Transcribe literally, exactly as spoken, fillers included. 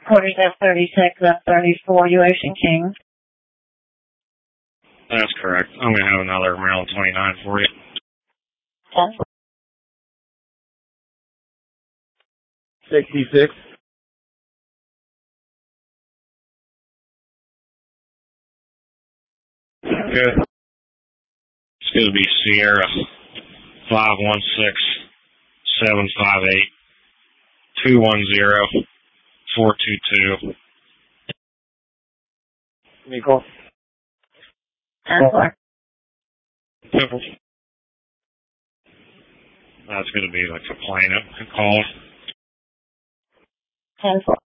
Quarters F thirty-six, F thirty-four, U Ocean King. That's correct. I'm going to have another Maryland twenty-nine for you. ten four. sixty-six. Good. It's going to be Sierra five one six, seven five eight, two one zero, four two two. Nicole. ten four. Simple. That's going to be like a plane call. ten four.